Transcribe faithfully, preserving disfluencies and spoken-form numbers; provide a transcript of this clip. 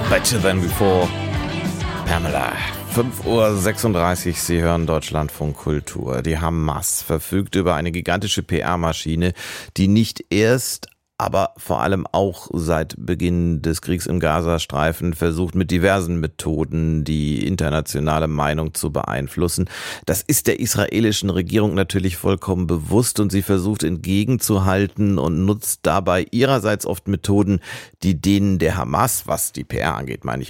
Better Than Before. Pamela. fünf Uhr sechsunddreißig, Sie hören Deutschlandfunk Kultur. Die Hamas verfügt über eine gigantische P R-Maschine, die nicht erst, aber vor allem auch seit Beginn des Kriegs im Gazastreifen versucht, mit diversen Methoden die internationale Meinung zu beeinflussen. Das ist der israelischen Regierung natürlich vollkommen bewusst und sie versucht entgegenzuhalten und nutzt dabei ihrerseits oft Methoden, die denen der Hamas, was die P R angeht, meine ich,